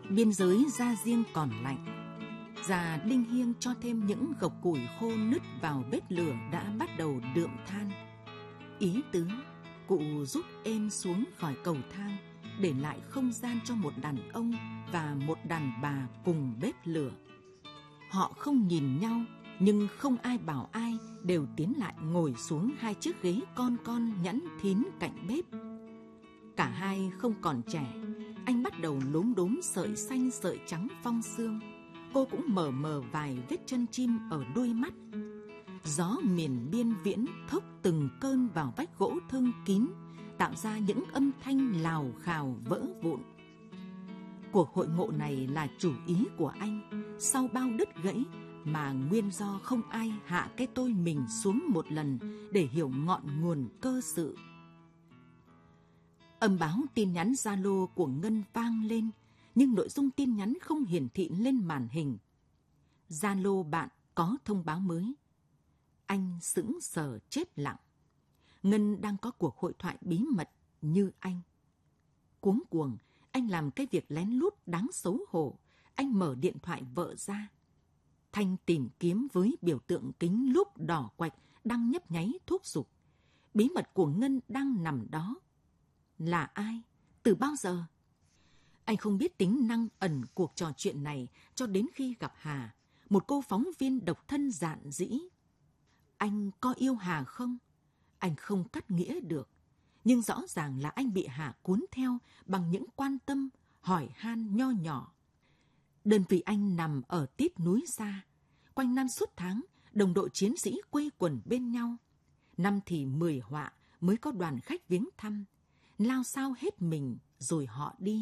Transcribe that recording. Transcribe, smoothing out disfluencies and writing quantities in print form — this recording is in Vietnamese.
Biên giới Gia Diêng còn lạnh. Già Đinh Hiêng cho thêm những gộc củi khô nứt vào bếp lửa đã bắt đầu đượm than. Ý tứ, cụ rút êm xuống khỏi cầu thang, để lại không gian cho một đàn ông và một đàn bà cùng bếp lửa. Họ không nhìn nhau, nhưng không ai bảo ai, đều tiến lại ngồi xuống hai chiếc ghế con nhẵn thín cạnh bếp. Cả hai không còn trẻ, anh bắt đầu lốm đốm sợi xanh sợi trắng phong sương. Cô cũng mờ mờ vài vết chân chim ở đuôi mắt. Gió miền biên viễn thốc từng cơn vào vách gỗ thơm kín, tạo ra những âm thanh lào khào vỡ vụn. Cuộc hội ngộ này là chủ ý của anh, sau bao đứt gãy mà nguyên do không ai hạ cái tôi mình xuống một lần để hiểu ngọn nguồn cơ sự. Âm báo tin nhắn Zalo của Ngân vang lên, nhưng nội dung tin nhắn không hiển thị lên màn hình. Zalo bạn có thông báo mới. Anh sững sờ chết lặng. Ngân đang có cuộc hội thoại bí mật như anh. Cuống cuồng, anh làm cái việc lén lút đáng xấu hổ. Anh mở điện thoại vợ ra. Thanh tìm kiếm với biểu tượng kính lúp đỏ quạch đang nhấp nháy thúc giục. Bí mật của Ngân đang nằm đó. Là ai? Từ bao giờ? Anh không biết tính năng ẩn cuộc trò chuyện này cho đến khi gặp Hà, một cô phóng viên độc thân dạn dĩ. Anh có yêu Hà không? Anh không cắt nghĩa được. Nhưng rõ ràng là anh bị Hà cuốn theo bằng những quan tâm, hỏi han nho nhỏ. Đơn vị anh nằm ở tít núi xa. Quanh năm suốt tháng, đồng đội chiến sĩ quây quần bên nhau. Năm thì 10 họa mới có đoàn khách viếng thăm. Lao sao hết mình rồi họ đi.